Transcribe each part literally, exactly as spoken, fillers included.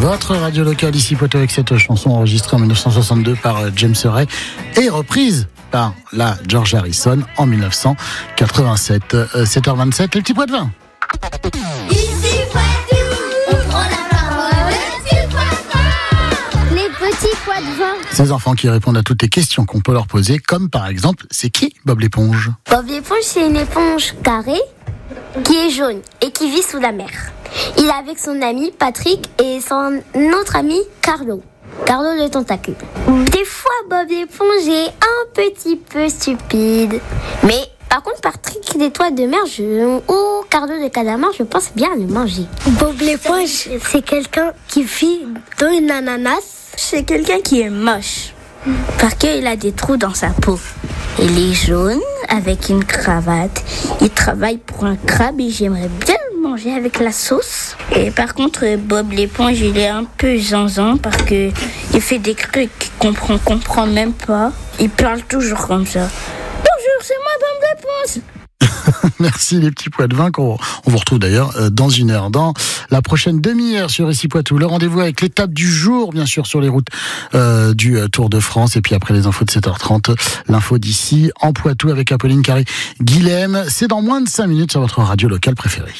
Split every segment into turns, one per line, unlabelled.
Votre radio locale ici Poitou avec cette chanson enregistrée en dix-neuf cent soixante-deux par James Ray et reprise par la George Harrison en dix-neuf cent quatre-vingt-sept. Euh, sept heures vingt-sept, les petits pois de vin.
Ici Poitou, on prend la parole, les petits pois de vin. Les petits pois de vin.
Ces enfants qui répondent à toutes les questions qu'on peut leur poser, comme par exemple, c'est qui Bob l'éponge?
Bob l'éponge, c'est une éponge carrée qui est jaune et qui vit sous la mer. Il est avec son ami Patrick et son autre ami Carlo. Carlo le tentacule. Des fois, Bob l'éponge est un petit peu stupide. Mais par contre, Patrick d'étoile de mer je... ou Carlo de calamar, je pense bien le manger.
Bob l'éponge, c'est quelqu'un qui vit dans une ananas.
C'est quelqu'un qui est moche parce qu'il a des trous dans sa peau. Il est jaune avec une cravate. Il travaille pour un crabe et j'aimerais bien le manger avec la sauce. Et par contre, Bob l'éponge, il est un peu zinzin parce que il fait des trucs qu'il comprend, comprend même pas. Il parle toujours comme ça. Bonjour, c'est moi Bob l'éponge.
Merci les petits pois de vin qu'on on vous retrouve d'ailleurs dans une heure. Dans la prochaine demi-heure sur Ici Poitou, le rendez-vous avec l'étape du jour, bien sûr, sur les routes euh, du Tour de France. Et puis après les infos de sept heures trente, l'info d'ici en Poitou avec Apolline Carré-Guilhem. C'est dans moins de cinq minutes sur votre radio locale préférée.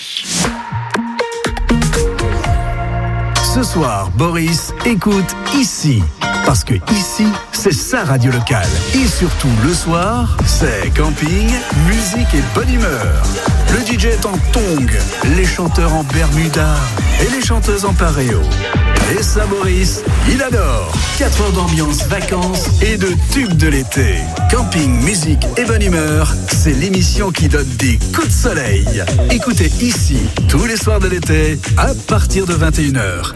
Ce soir, Boris écoute Ici. Parce que ici, c'est sa radio locale. Et surtout, le soir, c'est camping, musique et bonne humeur. Le D J est en tongs, les chanteurs en bermuda et les chanteuses en paréo. Et ça, Boris, il adore. quatre heures d'ambiance, vacances et de tubes de l'été. Camping, musique et bonne humeur, c'est l'émission qui donne des coups de soleil. Écoutez Ici, tous les soirs de l'été, à partir de vingt et une heures.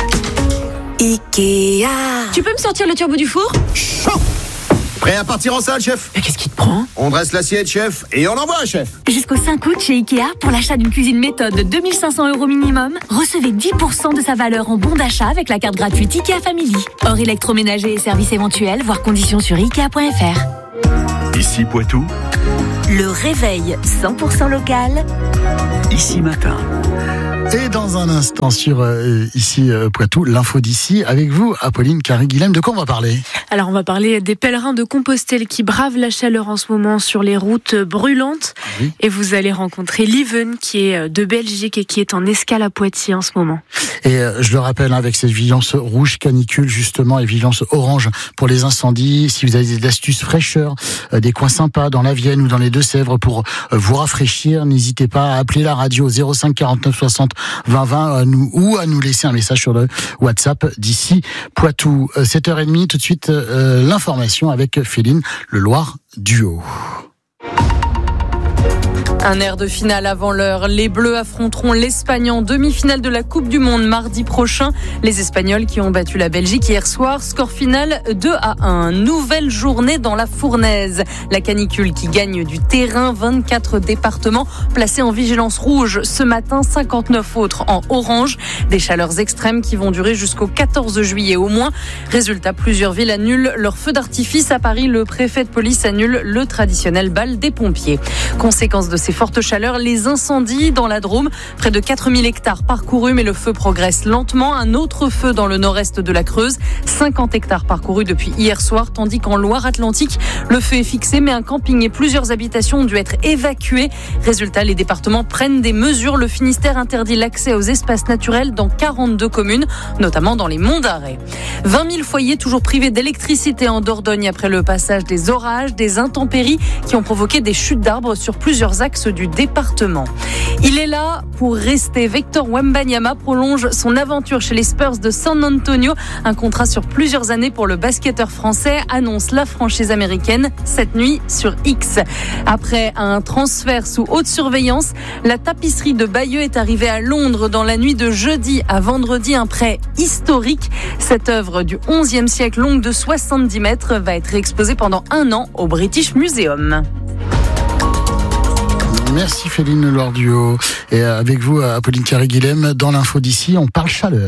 Ikea. Tu peux me sortir le turbo du four?
Chaud. Prêt à partir en salle, chef?
Mais qu'est-ce qui te prend?
On dresse l'assiette, chef, et on envoie, chef.
Jusqu'au cinq août chez Ikea, pour l'achat d'une cuisine méthode de deux mille cinq cents euros minimum, recevez dix pour cent de sa valeur en bon d'achat avec la carte gratuite Ikea Family. Hors électroménager et services éventuels, voir conditions sur ikea point f r.
Ici Poitou.
Le réveil cent pour cent local.
Ici matin.
Et dans un instant sur euh, Ici euh, Poitou, l'info d'ici, avec vous, Apolline Carré-Guilhem. De quoi on va parler?
Alors on va parler des pèlerins de Compostelle qui bravent la chaleur en ce moment sur les routes brûlantes. Oui. Et vous allez rencontrer Lieven qui est de Belgique et qui est en escale à Poitiers en ce moment.
Et euh, je le rappelle, hein, avec cette vigilance rouge canicule justement et vigilance orange pour les incendies, si vous avez des astuces fraîcheur, euh, des coins sympas dans la Vienne ou dans les Deux-Sèvres pour euh, vous rafraîchir, n'hésitez pas à appeler la radio zéro cinq quarante-neuf soixante vingt vingt à nous, ou à nous laisser un message sur le WhatsApp d'Ici Poitou. Euh, sept heures trente, tout de suite euh, l'information avec Féline, le Loir Duo.
Un air de finale avant l'heure. Les Bleus affronteront l'Espagne en demi-finale de la Coupe du Monde mardi prochain. Les Espagnols qui ont battu la Belgique hier soir. Score final deux à un. Nouvelle journée dans la fournaise. La canicule qui gagne du terrain. vingt-quatre départements placés en vigilance rouge. Ce matin, cinquante-neuf autres en orange. Des chaleurs extrêmes qui vont durer jusqu'au quatorze juillet au moins. Résultat, plusieurs villes annulent leur feu d'artifice. À Paris, le préfet de police annule le traditionnel bal des pompiers. Conséquence de ces fortes chaleurs, les incendies dans la Drôme, près de quatre mille hectares parcourus, mais le feu progresse lentement. Un autre feu dans le nord-est de la Creuse, cinquante hectares parcourus depuis hier soir, tandis qu'en Loire-Atlantique, le feu est fixé, mais un camping et plusieurs habitations ont dû être évacuées. Résultat, les départements prennent des mesures. Le Finistère interdit l'accès aux espaces naturels dans quarante-deux communes, notamment dans les Monts d'Arrée. vingt mille foyers toujours privés d'électricité en Dordogne après le passage des orages, des intempéries qui ont provoqué des chutes d'arbres sur plusieurs axes du département. Il est là pour rester. Victor Wembanyama prolonge son aventure chez les Spurs de San Antonio. Un contrat sur plusieurs années pour le basketteur français, annonce la franchise américaine cette nuit sur X. Après un transfert sous haute surveillance, la tapisserie de Bayeux est arrivée à Londres dans la nuit de jeudi à vendredi. Un prêt historique. Cette œuvre du onzième siècle, longue de soixante-dix mètres, va être exposée pendant un an au British Museum.
Merci Féline Loire Duo. Et avec vous, Apolline Carré-Guilhem, dans l'info d'ici, on parle chaleur.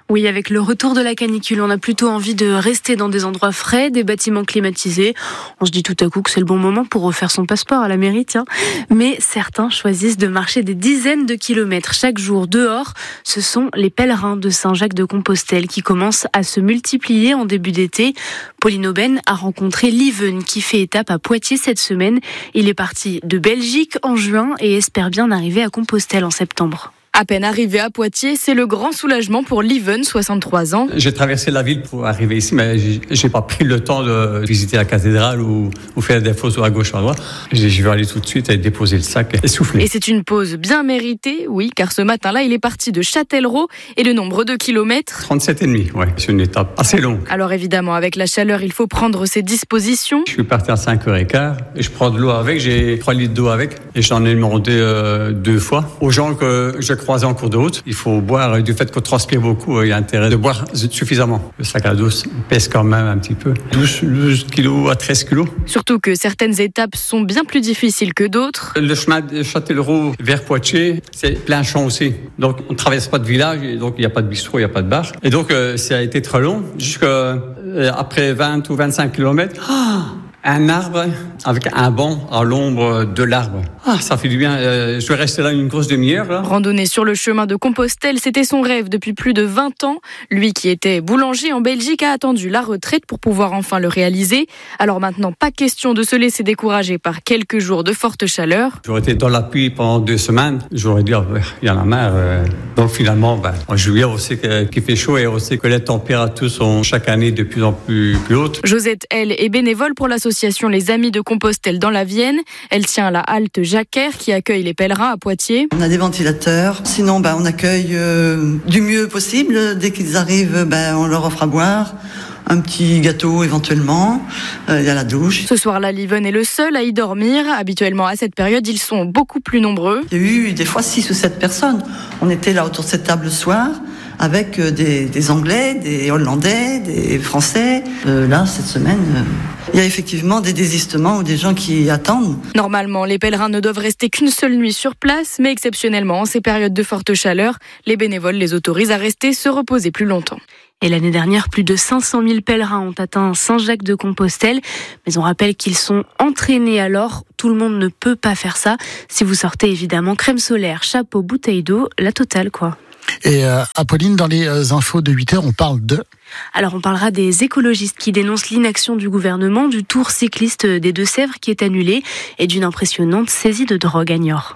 Oui, avec le retour de la canicule, on a plutôt envie de rester dans des endroits frais, des bâtiments climatisés. On se dit tout à coup que c'est le bon moment pour refaire son passeport à la mairie, tiens. Mais certains choisissent de marcher des dizaines de kilomètres chaque jour dehors. Ce sont les pèlerins de Saint-Jacques-de-Compostelle qui commencent à se multiplier en début d'été. Pauline Aubaine a rencontré Lieven qui fait étape à Poitiers cette semaine. Il est parti de Belgique en juin et espère bien arriver à Compostelle en septembre.
À peine arrivé à Poitiers, c'est le grand soulagement pour Lieven, soixante-trois ans.
J'ai traversé la ville pour arriver ici, mais j'ai, j'ai pas pris le temps de visiter la cathédrale ou, ou faire des photos à gauche ou à droite. J'ai, je vais aller tout de suite et déposer le sac et souffler.
Et c'est une pause bien méritée, oui, car ce matin-là, il est parti de Châtellerault et le nombre de kilomètres...
trente-sept virgule cinq, ouais. C'est une étape assez longue.
Alors évidemment, avec la chaleur, il faut prendre ses dispositions.
Je suis parti à cinq heures quinze et je prends de l'eau avec, j'ai trois litres d'eau avec et j'en ai demandé euh, deux fois aux gens que je croisé en cours de route. Il faut boire, du fait qu'on transpire beaucoup, il y a intérêt de boire suffisamment. Le sac à dos pèse quand même un petit peu, douze kilos à treize kilos.
Surtout que certaines étapes sont bien plus difficiles que d'autres.
Le chemin de Châtellerault vers Poitiers, c'est plein champ aussi. Donc on ne traverse pas de village, et donc il n'y a pas de bistrot, il n'y a pas de bar. Et donc euh, ça a été très long, jusqu'après vingt ou vingt-cinq kilomètres. Ah, un arbre avec un banc à l'ombre de l'arbre. Ah, ça fait du bien. Euh, je vais rester là une grosse demi-heure. Là.
Randonnée sur le chemin de Compostelle, c'était son rêve depuis plus de vingt ans. Lui qui était boulanger en Belgique a attendu la retraite pour pouvoir enfin le réaliser. Alors maintenant, pas question de se laisser décourager par quelques jours de forte chaleur.
J'aurais été dans la pluie pendant deux semaines. J'aurais dit, oh, il y en a marre. Euh. Donc finalement, ben, en juillet, on sait qu'il fait chaud et on sait que les températures sont chaque année de plus en plus, plus hautes.
Josette, elle, est bénévole pour l'association Les Amis de Compostelle dans la Vienne. Elle tient la halte Jacquère qui accueille les pèlerins à Poitiers.
On a des ventilateurs. Sinon, ben, on accueille euh, du mieux possible. Dès qu'ils arrivent, ben, on leur offre à boire. Un petit gâteau éventuellement, il euh, y a la douche.
Ce soir-là, Lieven est le seul à y dormir. Habituellement, à cette période, ils sont beaucoup plus nombreux.
Il y a eu des fois six ou sept personnes. On était là autour de cette table le soir, avec des, des Anglais, des Hollandais, des Français. Euh, là, cette semaine, euh, il y a effectivement des désistements ou des gens qui attendent.
Normalement, les pèlerins ne doivent rester qu'une seule nuit sur place, mais exceptionnellement, en ces périodes de forte chaleur, les bénévoles les autorisent à rester se reposer plus longtemps.
Et l'année dernière, plus de cinq cent mille pèlerins ont atteint Saint-Jacques-de-Compostelle. Mais on rappelle qu'ils sont entraînés alors. Tout le monde ne peut pas faire ça. Si vous sortez évidemment crème solaire, chapeau, bouteille d'eau, la totale quoi.
Et euh, Apolline, dans les infos de huit heures, on parle de...
Alors on parlera des écologistes qui dénoncent l'inaction du gouvernement, du tour cycliste des Deux-Sèvres qui est annulé et d'une impressionnante saisie de drogue à Niort.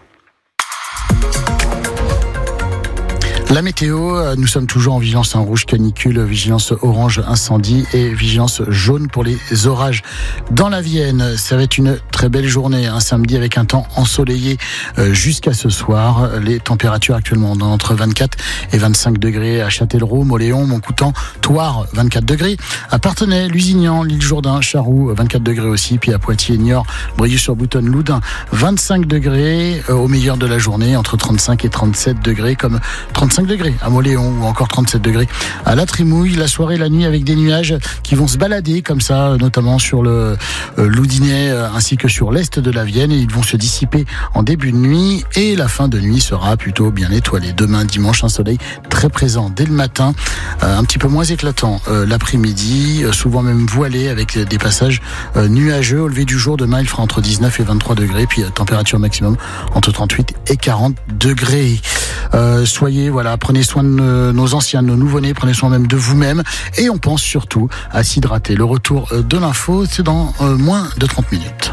La météo, nous sommes toujours en vigilance en rouge canicule, vigilance orange incendie et vigilance jaune pour les orages dans la Vienne. Ça va être une très belle journée, un samedi avec un temps ensoleillé jusqu'à ce soir. Les températures actuellement entre vingt-quatre et vingt-cinq degrés à Châtellerault, Mauléon, Montcoutan, Thouars, vingt-quatre degrés. À Parthenay, Lusignan, l'île Jourdain, Charroux, vingt-quatre degrés aussi. Puis à Poitiers, Niort, Brioude-sur-Boutonne, Loudun, vingt-cinq degrés au meilleur de la journée, entre trente-cinq et trente-sept degrés, comme trente-cinq degrés à Mauléon ou encore trente-sept degrés à La Trimouille. La soirée, la nuit avec des nuages qui vont se balader comme ça, notamment sur le euh, Loudinais euh, ainsi que sur l'est de la Vienne, et ils vont se dissiper en début de nuit et la fin de nuit sera plutôt bien étoilée. Demain dimanche, un soleil très présent dès le matin, euh, un petit peu moins éclatant euh, l'après-midi, euh, souvent même voilé avec des passages euh, nuageux. Au lever du jour, demain il fera entre dix-neuf et vingt-trois degrés, puis euh, température maximum entre trente-huit et quarante degrés. Euh, soyez, voilà, prenez soin de nos anciens, de nos nouveau-nés, prenez soin même de vous-même et on pense surtout à s'hydrater. Le retour de l'info, c'est dans euh, moins de trente minutes.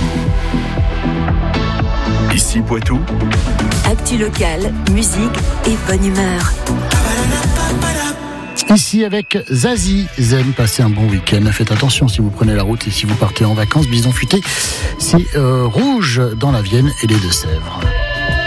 Ici Poitou.
Actu locale, musique et bonne humeur.
Ici avec Zazie Zen, passez un bon week-end. Faites attention si vous prenez la route et si vous partez en vacances. Bison futé, c'est euh, rouge dans la Vienne et les Deux-Sèvres.